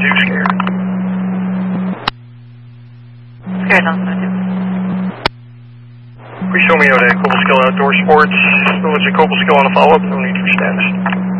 Scared. Scared on 72. Please show me out at Cobleskill Outdoor Sports, Village of Cobleskill on a follow-up, no need for status.